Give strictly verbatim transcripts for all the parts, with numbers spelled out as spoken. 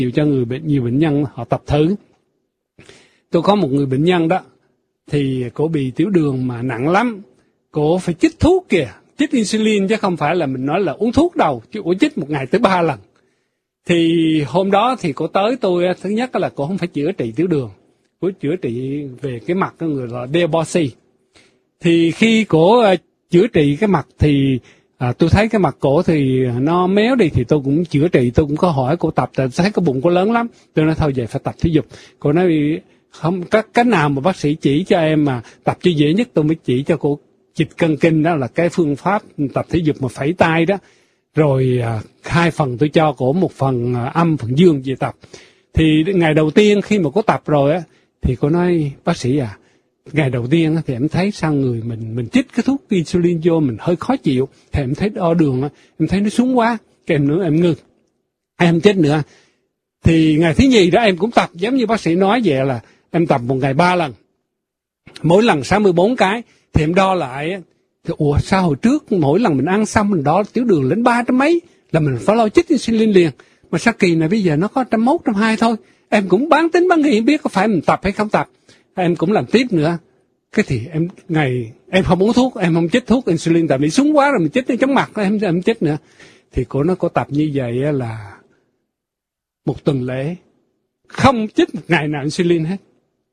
nhiều cho người bệnh, nhiều bệnh nhân họ tập thử. Tôi có một người bệnh nhân đó, thì cổ bị tiểu đường mà nặng lắm, cổ phải chích thuốc kìa, chích insulin chứ không phải là mình nói là uống thuốc đâu, chứ cổ chích một ngày tới ba lần. Thì hôm đó thì cổ tới tôi, thứ nhất là cổ không phải chữa trị tiểu đường, cổ chữa trị về cái mặt của người là Delborsy. Thì khi cổ uh, chữa trị cái mặt thì à, tôi thấy cái mặt cổ thì nó méo đi, thì tôi cũng chữa trị, tôi cũng có hỏi cổ tập, tại thấy cái bụng cổ lớn lắm, tôi nói thôi vậy phải tập thể dục. Cổ nói không, các cách nào mà bác sĩ chỉ cho em mà tập cho dễ nhất, tôi mới chỉ cho cô dịch cân kinh, đó là cái phương pháp tập thể dục mà phẩy tay đó. Rồi à, hai phần tôi cho cổ, một phần à, âm, phần dương về tập. Thì ngày đầu tiên khi mà cô tập rồi á, thì cô nói bác sĩ à, ngày đầu tiên á, thì em thấy sao người mình mình chích cái thuốc insulin vô mình hơi khó chịu, thì em thấy đo đường á, em thấy nó xuống quá, cái em nữa em ngừng, em chích nữa. Thì ngày thứ nhì đó em cũng tập giống như bác sĩ nói vậy, là em tập một ngày ba lần, mỗi lần sáu mươi bốn cái. Thì em đo lại, thì ủa sao hồi trước mỗi lần mình ăn xong mình đo tiểu đường lên ba trăm mấy là mình phải lo chích insulin liền, mà sao kỳ này bây giờ nó có trăm mốt trăm hai thôi. Em cũng bán tính bán nghi, biết có phải mình tập hay không tập. Em cũng làm tiếp nữa. Cái thì em ngày em không uống thuốc, em không chích thuốc insulin, tại vì xuống quá rồi mình chích nó chóng mặt, em em chích nữa. Thì cô nói cô tập như vậy là một tuần lễ không chích một ngày nào insulin hết.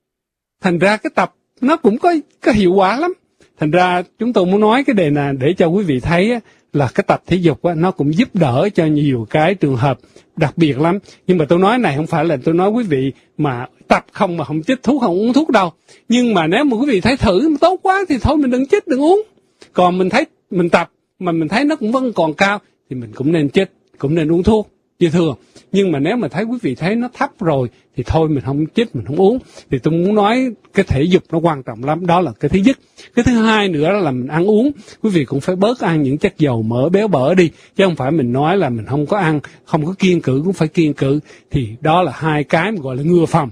Thành ra cái tập nó cũng có có hiệu quả lắm. Thành ra chúng tôi muốn nói cái đề này để cho quý vị thấy á, là cái tập thể dục á, nó cũng giúp đỡ cho nhiều cái trường hợp đặc biệt lắm. Nhưng mà tôi nói này không phải là tôi nói quý vị mà tập không mà không chích thuốc, không uống thuốc đâu. Nhưng mà nếu mà quý vị thấy thử mà tốt quá thì thôi mình đừng chích, đừng uống. Còn mình thấy mình tập mà mình thấy nó cũng vẫn còn cao thì mình cũng nên chích, cũng nên uống thuốc như thường. Nhưng mà nếu mà thấy quý vị thấy nó thấp rồi thì thôi mình không chích, mình không uống. Thì tôi muốn nói cái thể dục nó quan trọng lắm, đó là cái thứ nhất. Cái thứ hai nữa là mình ăn uống, quý vị cũng phải bớt ăn những chất dầu mỡ béo bở đi, chứ không phải mình nói là mình không có ăn, không có kiêng cữ, cũng phải kiêng cữ. Thì đó là hai cái mà gọi là ngừa phòng.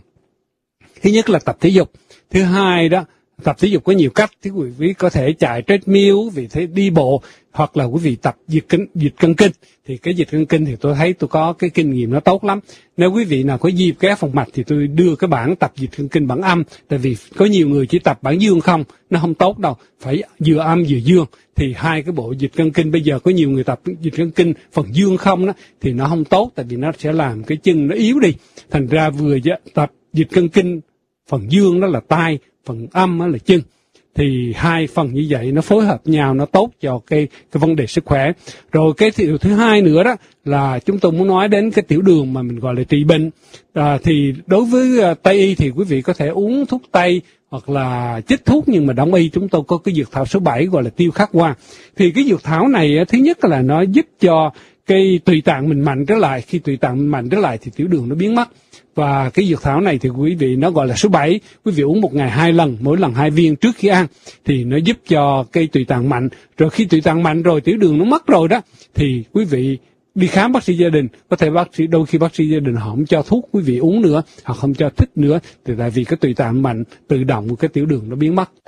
Thứ nhất là tập thể dục, thứ hai đó, tập thể dục có nhiều cách, thì quý vị có thể chạy treadmill, quý vị thể đi bộ, hoặc là quý vị tập dịch cân, dịch cân kinh. Thì cái dịch cân kinh thì tôi thấy tôi có cái kinh nghiệm nó tốt lắm. Nếu quý vị nào có dịp ghé phòng mạch thì tôi đưa cái bản tập dịch cân kinh bản âm, tại vì có nhiều người chỉ tập bản dương không, nó không tốt đâu, phải vừa âm vừa dương. Thì hai cái bộ dịch cân kinh bây giờ có nhiều người tập dịch cân kinh phần dương không đó thì nó không tốt, tại vì nó sẽ làm cái chân nó yếu đi. Thành ra vừa tập dịch cân kinh phần dương đó là tay, phần âm đó là chân. Thì hai phần như vậy nó phối hợp nhau, nó tốt cho cái cái vấn đề sức khỏe. Rồi cái điều thứ hai nữa đó là chúng tôi muốn nói đến cái tiểu đường mà mình gọi là trị bệnh. À, thì đối với uh, Tây y thì quý vị có thể uống thuốc Tây hoặc là chích thuốc, nhưng mà Đông y chúng tôi có cái dược thảo số bảy gọi là tiêu khắc hoa. Thì cái dược thảo này thứ nhất là nó giúp cho cái tùy tạng mình mạnh trở lại. Khi tùy tạng mình mạnh trở lại thì tiểu đường nó biến mất. Và cái dược thảo này thì quý vị nó gọi là số bảy, quý vị uống một ngày hai lần, mỗi lần hai viên trước khi ăn, thì nó giúp cho cái tùy tạng mạnh. Rồi khi tùy tạng mạnh rồi, tiểu đường nó mất rồi đó, thì quý vị đi khám bác sĩ gia đình, có thể bác sĩ đôi khi bác sĩ gia đình họ không cho thuốc quý vị uống nữa, họ không cho thích nữa, thì tại vì cái tùy tạng mạnh tự động cái tiểu đường nó biến mất.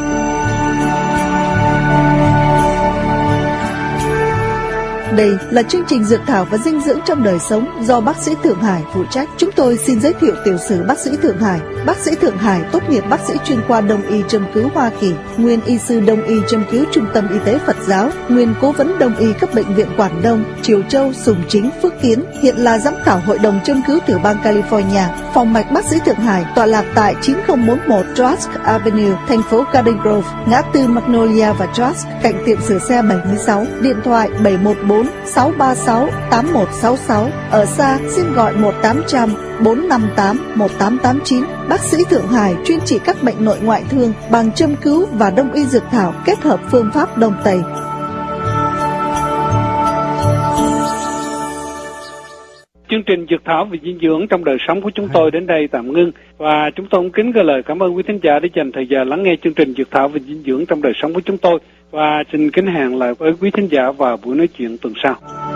Đây là chương trình Dược thảo và dinh dưỡng trong đời sống do bác sĩ Thượng Hải phụ trách. Chúng tôi xin giới thiệu tiểu sử bác sĩ Thượng Hải. Bác sĩ Thượng Hải tốt nghiệp bác sĩ chuyên khoa Đông y châm cứu Hoa Kỳ, nguyên y sư Đông y châm cứu Trung tâm Y tế Phật giáo, nguyên cố vấn Đông y các bệnh viện Quảng Đông, Triều Châu, Sùng Chính, Phước Kiến, hiện là giám khảo hội đồng châm cứu tiểu bang California. Phòng mạch bác sĩ Thượng Hải tọa lạc tại chín không bốn một Trask Avenue, thành phố Garden Grove, ngã tư Magnolia và Trask, cạnh tiệm sửa xe bảy mươi sáu. Điện thoại bảy một bốn sáu ba sáu tám một sáu sáu. Ở xa xin gọi một tám không không bốn năm tám một tám tám chín. Bác sĩ Thượng Hải chuyên trị các bệnh nội ngoại thương bằng châm cứu và đông y dược thảo kết hợp phương pháp Đông Tây. Chương trình Dược thảo và dinh dưỡng trong đời sống của chúng tôi đến đây tạm ngưng, và chúng tôi cũng kính gửi lời cảm ơn quý thính giả đã dành thời giờ lắng nghe chương trình Dược thảo và dinh dưỡng trong đời sống của chúng tôi, và xin kính hẹn lại với quý thính giả vào buổi nói chuyện tuần sau.